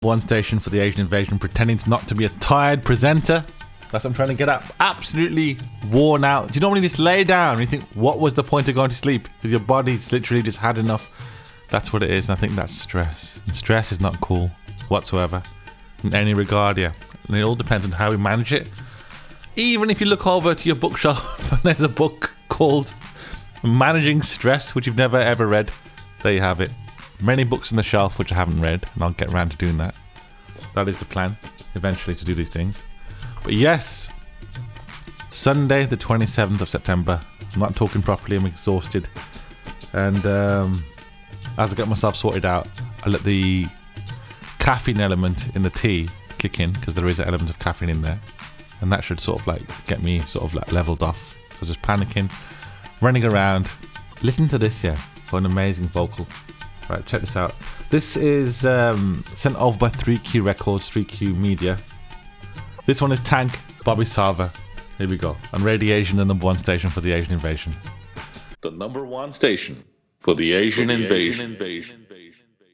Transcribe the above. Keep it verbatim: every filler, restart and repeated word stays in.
One station for the Asian invasion, pretending not to be a tired presenter. That's what I'm trying to get at. Absolutely worn out. Do you normally just lay down and you think, what was the point of going to sleep? Because your body's literally just had enough. That's what it is, and I think that's stress. And stress is not cool whatsoever in any regard, yeah. And it all depends on how we manage it. Even if you look over to your bookshelf and there's a book called Managing Stress, which you've never ever read, there you have it. Many books on the shelf which I haven't read, and I'll get around to doing that. That is the plan, eventually, to do these things. But yes, Sunday the twenty-seventh of September. I'm not talking properly, I'm exhausted. And um, as I get myself sorted out, I let the caffeine element in the tea kick in, because there is an element of caffeine in there. And that should sort of like get me sort of like leveled off. So just panicking, running around. Listen to this, yeah, for an amazing vocal. Right, check this out. This is um, sent over by three Q Records, three Q Media. This one is Tank, Bobby Sava. Here we go. On Radiation, the number one station for the Asian invasion. The number one station for the Asian, for the invasion. Asian invasion.